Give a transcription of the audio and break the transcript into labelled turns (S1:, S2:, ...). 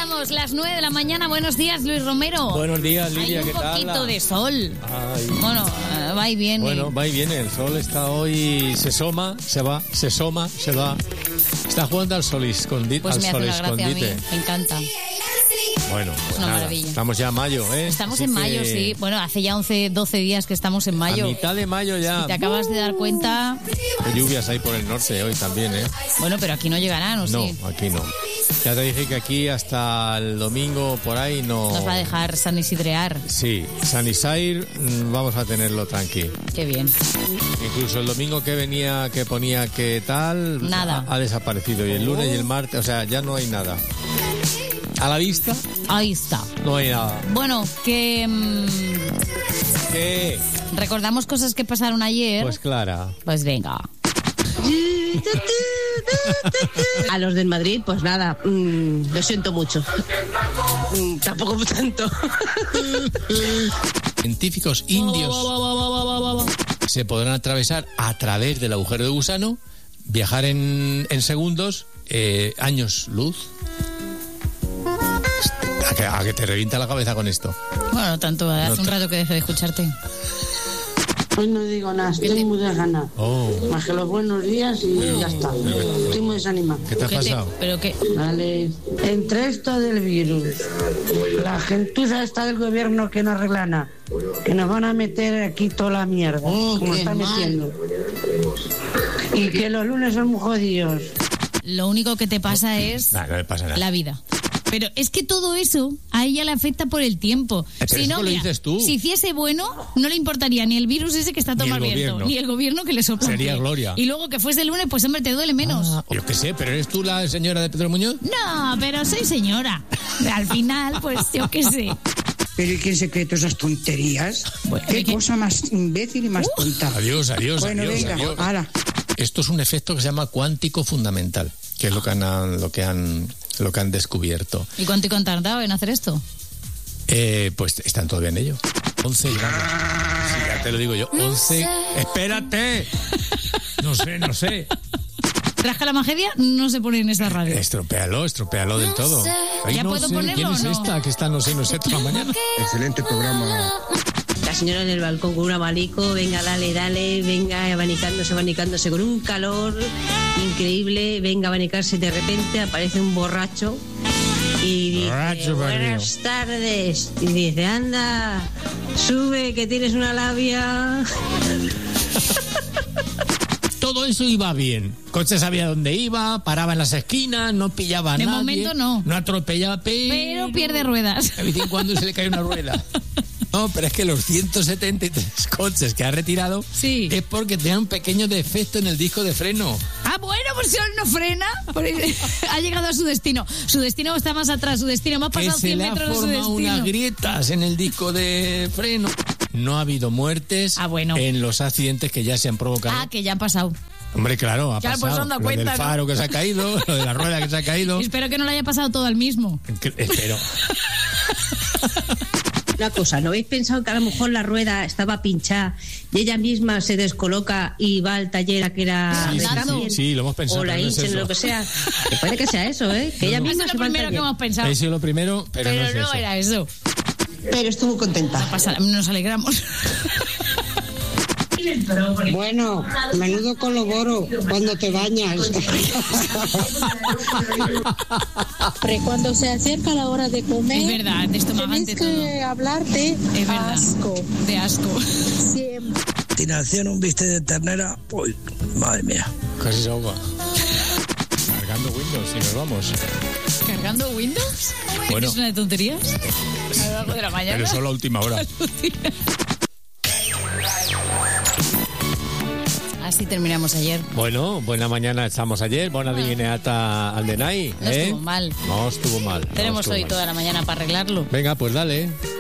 S1: Arrancamos las 9 de la mañana. Buenos días, Luis Romero.
S2: Buenos días, Lidia, ¿qué tal?
S1: Un poquito de sol.
S2: Ay.
S1: Bueno, va y viene.
S2: Bueno, va y viene. El sol está hoy... Se asoma, se va, se asoma, se va. Está jugando al sol escondite.
S1: Pues me hace una gracia a mí. Me encanta.
S2: Bueno,
S1: es una maravilla.
S2: Estamos ya en mayo, ¿eh?
S1: Estamos en mayo, sí. Bueno, hace ya 11, 12 días que estamos en mayo.
S2: A mitad de mayo ya.
S1: Si te acabas de dar cuenta...
S2: Hay lluvias ahí por el norte hoy también, ¿eh?
S1: Bueno, pero aquí no llegarán, ¿o sí?
S2: No, aquí no. Ya te dije que aquí hasta el domingo por ahí no...
S1: Nos va a dejar San Isidrear.
S2: Sí, San Isair vamos a tenerlo tranqui.
S1: Qué bien.
S2: Incluso el domingo que venía, que ponía que tal...
S1: Nada.
S2: Ha desaparecido. Y el lunes y el martes, o sea, ya no hay nada. ¿A la vista?
S1: Ahí está.
S2: No hay nada.
S1: Bueno, que...
S2: ¿Qué?
S1: ¿Recordamos cosas que pasaron ayer?
S2: Pues Clara.
S1: Pues venga.
S3: A los del Madrid, pues nada, lo siento mucho. Tampoco tanto.
S4: Científicos indios se podrán atravesar a través del agujero de gusano, viajar en segundos, años luz. A que te revienta la cabeza con esto.
S1: Bueno, tanto, hace un rato que dejé de escucharte.
S5: Hoy no digo nada, estoy muy desganada. Más que los buenos días y ya está. Estoy muy desanimada.
S2: ¿Qué te ha pasado?
S1: ¿Pero qué?
S5: Vale. Entre esto del virus, la gentuza esta del gobierno que no arregla nada, que nos van a meter aquí toda la mierda, como están metiendo. Y que los lunes son muy jodidos.
S1: Lo único que te pasa es
S2: no le pasa nada.
S1: La vida. Pero es que todo eso a ella le afecta por el tiempo.
S2: Pero
S1: si no,
S2: lo dices tú.
S1: Si hiciese bueno, no le importaría ni el virus ese que está todo mal viento, ni el gobierno que le sopla.
S2: Sería gloria.
S1: Y luego que fuese el lunes, pues hombre, te duele menos.
S2: Yo qué sé, pero ¿eres tú la señora de Pedro Muñoz?
S1: No, pero soy señora. Al final, pues yo qué sé.
S6: ¿Pero y quién se cree todas esas tonterías?
S1: Bueno,
S6: ¿Qué cosa más imbécil y más tonta?
S2: Adiós.
S6: Bueno,
S2: adiós,
S6: venga,
S2: adiós.
S6: hala.
S4: Esto es un efecto que se llama cuántico fundamental, que es lo que han descubierto.
S1: ¿Y cuánto han tardado en hacer esto?
S4: Pues están todavía en ello. 11 grados. Sí, ya te lo digo yo. 11. ¡Espérate! No sé.
S1: Rasca la magia, no se pone en esa radio.
S2: Estropéalo del todo. Ay,
S1: ¿Ya
S2: no
S1: puedo
S2: sé,
S1: ponerlo
S2: ¿quién
S1: o
S2: es
S1: no?
S2: esta que está no sé toda la mañana?
S7: Excelente programa.
S3: La señora en el balcón con un abanico, venga, dale, venga, abanicándose con un calor increíble, venga, abanicarse, de repente aparece un borracho y dice,
S2: Borracho,
S3: buenas tardes, y dice, anda, sube que tienes una labia.
S2: Todo eso iba bien. Coche sabía dónde iba, paraba en las esquinas, no pillaba a
S1: De
S2: nadie.
S1: momento no.
S2: No atropellaba,
S1: Pero pierde ruedas.
S2: De vez en cuando se le cae una rueda. No, pero es que los 173 coches que ha retirado
S1: Sí.
S2: es porque tenían un pequeño defecto en el disco de freno.
S1: Ah, bueno, pues si él no frena, ha llegado a su destino. Su destino está más atrás, su destino más
S2: Que
S1: pasado
S2: se
S1: 100
S2: le ha
S1: metros de su
S2: formado
S1: destino.
S2: unas grietas en el disco de freno. No ha habido muertes en los accidentes que ya se han provocado.
S1: Ah, que ya han pasado.
S2: Hombre, claro, ha
S1: Ya, pues,
S2: pasado.
S1: anda
S2: Lo
S1: cuenta,
S2: del faro que se ha caído, lo de la rueda que se ha caído.
S1: Espero que no le haya pasado todo al mismo.
S2: Espero.
S3: Una cosa, ¿no habéis pensado que a lo mejor la rueda estaba pinchada y ella misma se descoloca y va al taller a que era
S2: Sí, lo hemos pensado.
S3: o la
S2: pero no es
S3: hinchen o
S2: eso.
S3: lo que sea? Que puede que sea eso, ¿eh? Que ella
S1: Eso
S3: misma
S1: es
S3: se
S1: lo
S3: va al
S1: primero que
S3: taller.
S1: hemos pensado.
S2: Eso es lo primero, pero no es eso.
S1: era eso.
S5: Pero estuvo contenta.
S1: Nos alegramos.
S5: Bueno, menudo coloboro cuando te bañas.
S8: Cuando se acerca la hora de comer,
S1: Es verdad, de estómago ante
S8: tenéis
S1: todo.
S8: que hablar de
S1: Es verdad.
S8: asco.
S1: De asco.
S8: Siempre.
S7: Continuación, un bistec de ternera. Uy, madre mía.
S2: Casi se ahoga. Cargando Windows y nos vamos.
S1: ¿Cargando Windows?
S2: Bueno.
S1: ¿Es una de tonterías? A lo largo de la mañana.
S2: Pero solo a última hora.
S1: Así terminamos ayer.
S2: Bueno, buena mañana estamos ayer. Buena dineata al Denai.
S1: No estuvo mal.
S2: No estuvo mal.
S1: Tenemos hoy toda la mañana para arreglarlo.
S2: Venga, pues dale.